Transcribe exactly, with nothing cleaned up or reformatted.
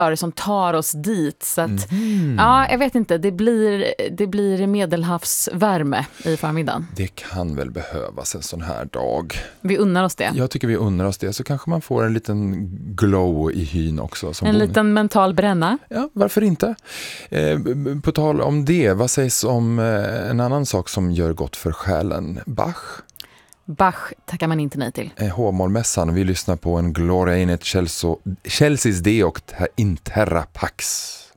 miljöer som tar oss dit. Så att, mm. ja, jag vet inte, det blir, det blir medelhavsvärme i förmiddagen. Det kan väl behövas en sån här dag. Vi unnar oss det. Jag tycker vi unnar oss det, så kanske man får en liten glow i hyn också. Som en bor... liten mental bränna. Ja, varför inte? Eh, på tal om det, vad sägs om eh, en annan sak som gör gott för själen? Bach? Bach tackar man inte nej till. Eh, H-målmässan, vi lyssnar på en Gloria in et Celso, Celsis Deo in Terra Pax.